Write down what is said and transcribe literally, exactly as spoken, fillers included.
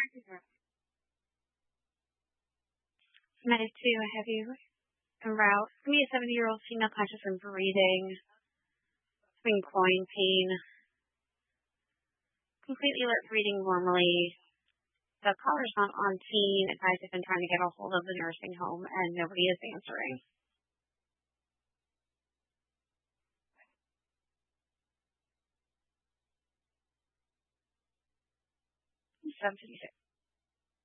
Submitted to a heavy route. Me, a seventy-year-old female conscious and breathing, having groin pain, completely alert, breathing normally. The caller's not on scene. Advised have been trying to get a hold of the nursing home, and nobody is answering. seven fifty-six.